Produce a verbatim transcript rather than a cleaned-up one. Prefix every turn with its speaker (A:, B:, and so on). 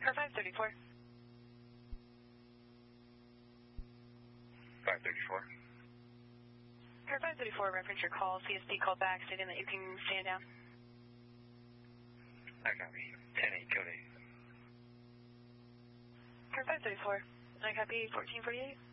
A: Car five thirty-four.
B: five thirty-four.
A: Car five thirty-four, reference your call. C S D called back stating that you can stand down.
B: I copy. ten eight, code eight.
A: Car five thirty-four. I copy fourteen forty-eight.